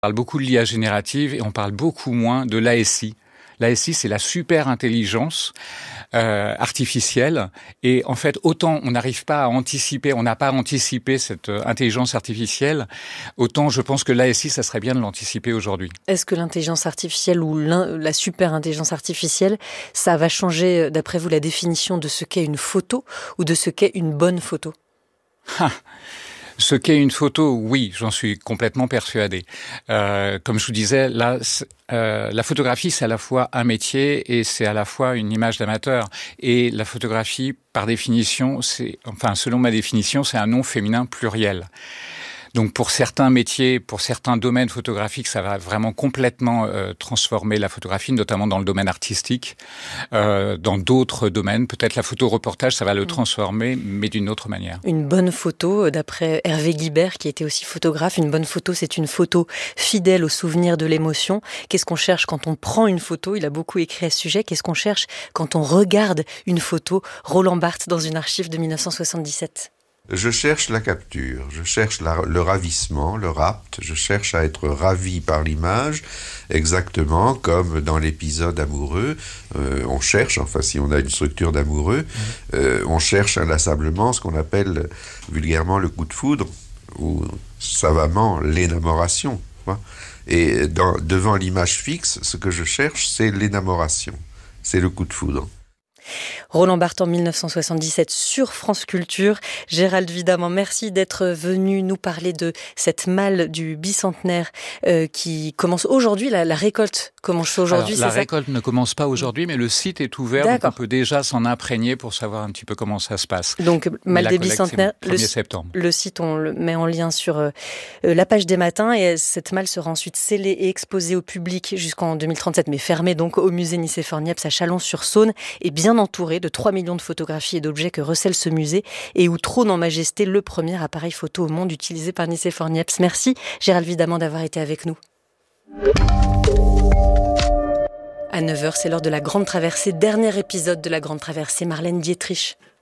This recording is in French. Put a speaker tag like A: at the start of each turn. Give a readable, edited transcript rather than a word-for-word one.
A: On parle beaucoup de l'IA générative et on parle beaucoup moins de l'ASI. L'ASI, c'est la super intelligence artificielle. Et en fait, autant on n'arrive pas à anticiper, on n'a pas anticipé cette intelligence artificielle, autant je pense que l'ASI, ça serait bien de l'anticiper aujourd'hui.
B: Est-ce que l'intelligence artificielle ou la super intelligence artificielle, ça va changer, d'après vous, la définition de ce qu'est une photo ou de ce qu'est une bonne photo ?
A: Ce qu'est une photo, oui, j'en suis complètement persuadé. Comme je vous disais, là, la photographie, c'est à la fois un métier et c'est à la fois une image d'amateur. Et la photographie, par définition, selon ma définition, c'est un nom féminin pluriel. Donc pour certains métiers, pour certains domaines photographiques, ça va vraiment complètement transformer la photographie, notamment dans le domaine artistique. Dans d'autres domaines, peut-être la photoreportage, ça va le transformer, mais d'une autre manière.
B: Une bonne photo, d'après Hervé Guibert, qui était aussi photographe, une bonne photo, c'est une photo fidèle au souvenir de l'émotion. Qu'est-ce qu'on cherche quand on prend une photo ? Il a beaucoup écrit à ce sujet. Qu'est-ce qu'on cherche quand on regarde une photo ? Roland Barthes, dans une archive de 1977.
C: Je cherche la capture, je cherche le ravissement, le rapt, je cherche à être ravi par l'image, exactement comme dans l'épisode amoureux, on cherche, enfin si on a une structure d'amoureux, on cherche inlassablement ce qu'on appelle vulgairement le coup de foudre, ou savamment l'énamoration. Et devant l'image fixe, ce que je cherche, c'est l'énamoration, c'est le coup de foudre.
B: Roland Barthes en 1977 sur France Culture. Gérald Vidamant, merci d'être venu nous parler de cette malle du bicentenaire qui commence aujourd'hui. La récolte commence aujourd'hui,
A: c'est ça ? La récolte ne commence pas aujourd'hui, mais le site est ouvert, donc on peut déjà s'en imprégner pour savoir un petit peu comment ça se passe.
B: Donc, malle des bicentenaires,
A: le 1er septembre.
B: Le site, on le met en lien sur la page des matins et cette malle sera ensuite scellée et exposée au public jusqu'en 2037, mais fermée donc au musée Nicéphore-Niepce à Chalon-sur-Saône et bien entourée de 3 millions de photographies et d'objets que recèle ce musée et où trône en majesté le premier appareil photo au monde utilisé par Nicéphore-Niepce. Merci Gérald Vidamant d'avoir été avec nous. À 9h, c'est l'heure de la Grande Traversée, dernier épisode de la Grande Traversée. Marlène Dietrich.